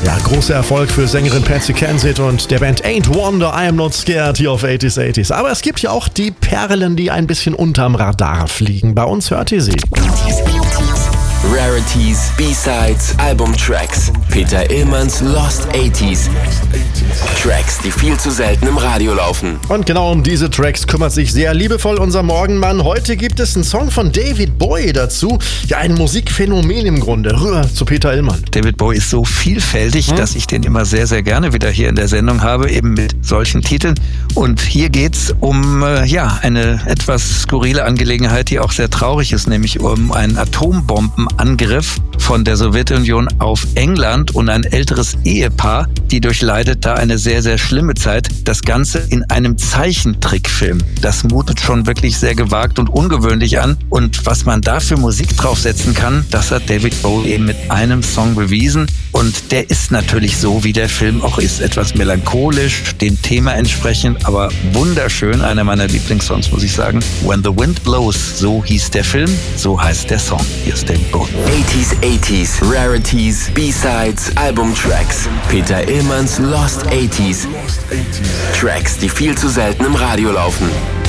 Ja, großer Erfolg für Sängerin Patsy Kensit und der Band Ain't Wonder, I Am Not Scared hier auf 80s. Aber es gibt ja auch die Perlen, die ein bisschen unterm Radar fliegen. Bei uns hört ihr sie. Rarities, B-Sides, Albumtracks. Peter Illmanns Lost 80s. Tracks, die viel zu selten im Radio laufen. Und genau um diese Tracks kümmert sich sehr liebevoll unser Morgenmann. Heute gibt es einen Song von David Bowie dazu. Ja, ein Musikphänomen im Grunde. Rühr zu Peter Illmann. David Bowie ist so vielfältig, dass ich den immer sehr, sehr gerne wieder hier in der Sendung habe, eben mit solchen Titeln. Und hier geht's um eine etwas skurrile Angelegenheit, die auch sehr traurig ist, nämlich um einen Atombombenangriff von der Sowjetunion auf England und ein älteres Ehepaar, die durchleidet da eine sehr, sehr schlimme Zeit. Das Ganze in einem Zeichentrickfilm. Das mutet schon wirklich sehr gewagt und ungewöhnlich an. Und was man da für Musik draufsetzen kann, das hat David Bowie eben mit einem Song bewiesen. Und der ist natürlich so, wie der Film auch ist. Etwas melancholisch, dem Thema entsprechend, aber wunderschön. Einer meiner Lieblingssongs, muss ich sagen. When the Wind Blows, so hieß der Film, so heißt der Song. Hier ist David Bowie. 80s, Rarities, B-Sides, Albumtracks. Peter Illmanns Lost 80s. Tracks, die viel zu selten im Radio laufen.